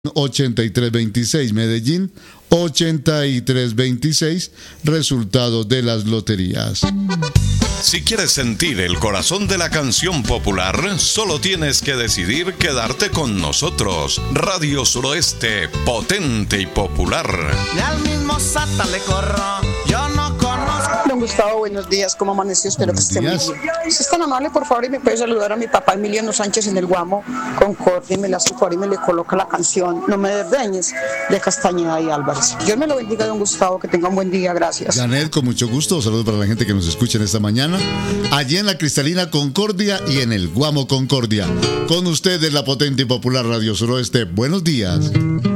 8326, Medellín 8326, resultado de las loterías. Si quieres sentir el corazón de la canción popular, solo tienes que decidir quedarte con nosotros. Radio Suroeste, potente y popular. Y al mismo Sata le corro, yo no conozco. Don Gustavo, buenos días, ¿cómo amaneció? Espero que esté muy bien. Si es tan amable, por favor, y me puede saludar a mi papá Emiliano Sánchez en el Guamo, Concordia, y me la hace y me le coloca la canción No me desdeñes, de Castañeda y Álvarez. Dios me lo bendiga, don Gustavo, que tenga un buen día, gracias. Janet, con mucho gusto, saludos para la gente que nos escucha en esta mañana, allí en la cristalina Concordia y en el Guamo Concordia. Con ustedes la potente y popular Radio Suroeste, buenos días.